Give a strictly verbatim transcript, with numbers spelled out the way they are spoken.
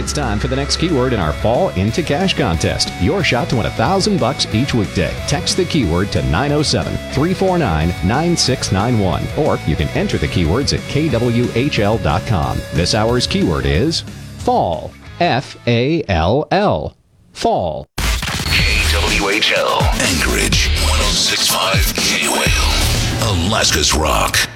It's time for the next keyword in our Fall Into Cash contest. Your shot to win a thousand bucks each weekday. Text the keyword to nine oh seven, three four nine, nine six nine one, or you can enter the keywords at k w h l dot com. This hour's keyword is fall. F A L L. Fall. K W H L Anchorage one oh six point five K W A L, Alaska's Rock.